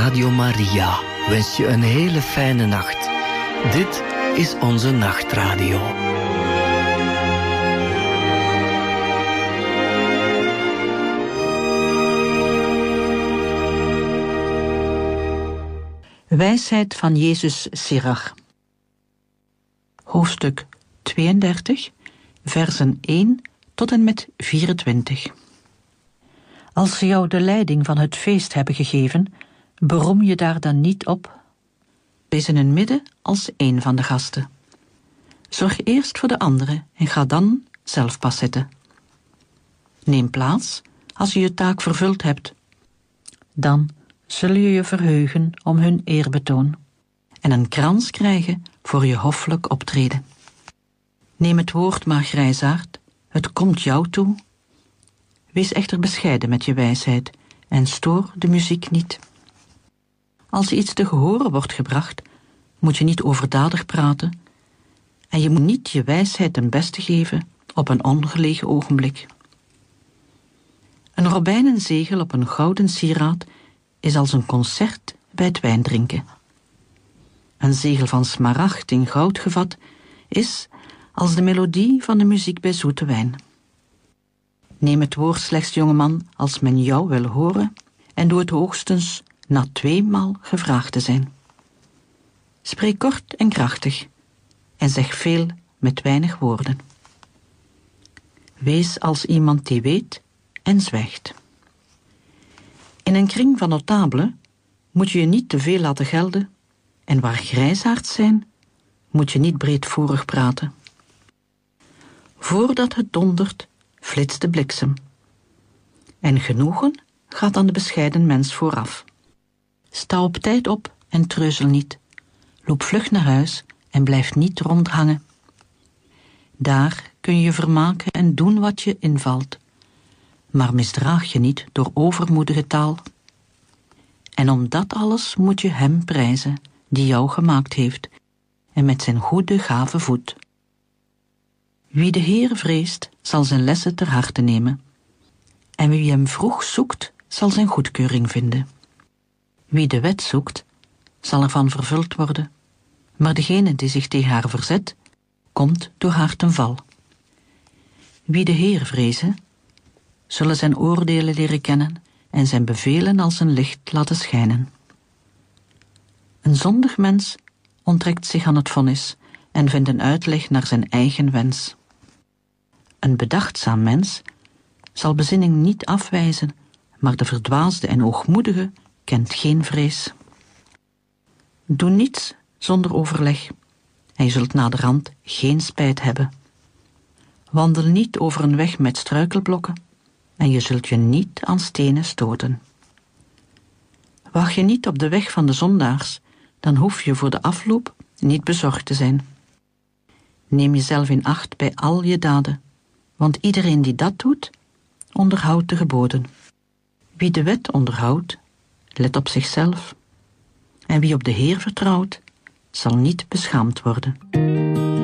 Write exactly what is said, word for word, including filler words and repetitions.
Radio Maria wens je een hele fijne nacht. Dit is onze nachtradio. Wijsheid van Jezus Sirach. Hoofdstuk tweeëndertig, versen één tot en met vierentwintig. Als ze jou de leiding van het feest hebben gegeven, beroem je daar dan niet op. Wees in het midden als een van de gasten. Zorg eerst voor de anderen en ga dan zelf pas zitten. Neem plaats als je je taak vervuld hebt. Dan zul je je verheugen om hun eerbetoon en een krans krijgen voor je hoffelijk optreden. Neem het woord maar, grijsaard, het komt jou toe. Wees echter bescheiden met je wijsheid en stoor de muziek niet. Als iets te gehoren wordt gebracht, moet je niet overdadig praten en je moet niet je wijsheid ten beste geven op een ongelegen ogenblik. Een robijnenzegel op een gouden sieraad is als een concert bij het wijndrinken. Een zegel van smaragd in goud gevat is als de melodie van de muziek bij zoete wijn. Neem het woord slechts, jongeman, als men jou wil horen, en doe het hoogstens na tweemaal gevraagd te zijn. Spreek kort en krachtig, en zeg veel met weinig woorden. Wees als iemand die weet en zwijgt. In een kring van notabelen moet je je niet te veel laten gelden, en waar grijsaards zijn, moet je niet breedvoerig praten. Voordat het dondert, flitst de bliksem. En genoegen gaat aan de bescheiden mens vooraf. Sta op tijd op en treuzel niet. Loop vlug naar huis en blijf niet rondhangen. Daar kun je je vermaken en doen wat je invalt. Maar misdraag je niet door overmoedige taal. En om dat alles moet je hem prijzen, die jou gemaakt heeft, en met zijn goede gave voedt. Wie de Heer vreest, zal zijn lessen ter harte nemen. En wie hem vroeg zoekt, zal zijn goedkeuring vinden. Wie de wet zoekt, zal ervan vervuld worden. Maar degene die zich tegen haar verzet, komt door haar ten val. Wie de Heer vrezen, zullen zijn oordelen leren kennen en zijn bevelen als een licht laten schijnen. Een zondig mens onttrekt zich aan het vonnis en vindt een uitleg naar zijn eigen wens. Een bedachtzaam mens zal bezinning niet afwijzen, maar de verdwaasde en oogmoedige kent geen vrees. Doe niets zonder overleg, en je zult naderhand geen spijt hebben. Wandel niet over een weg met struikelblokken, en je zult je niet aan stenen stoten. Wacht je niet op de weg van de zondaars, dan hoef je voor de afloop niet bezorgd te zijn. Neem jezelf in acht bij al je daden, want iedereen die dat doet, onderhoudt de geboden. Wie de wet onderhoudt, let op zichzelf. En wie op de Heer vertrouwt, zal niet beschaamd worden.